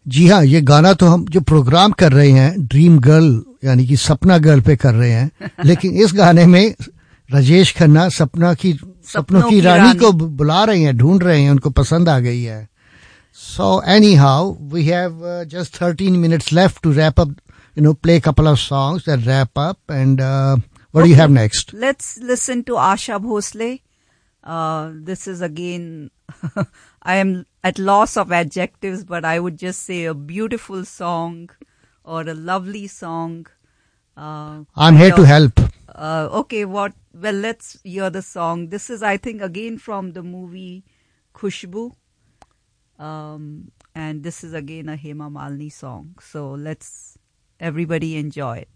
जी हाँ, ये गाना तो हम जो प्रोग्राम कर रहे हैं ड्रीम गर्ल यानी कि सपना गर्ल पे कर रहे हैं, लेकिन इस गाने में राजेश खन्ना सपनों की रानी को बुला रहे हैं, ढूंढ रहे हैं, उनको पसंद आ गई है. So anyhow, we have just 13 minutes left to wrap up, play a couple of songs that wrap up. And what do you have next? Let's listen to Asha Bhosle. This is again, I am at loss of adjectives, but I would just say a beautiful song or a lovely song. I'm here to help. Okay, well, let's hear the song. This is, I think, again from the movie Khushbu. And this is again a Hema Malini song. So let's everybody enjoy it.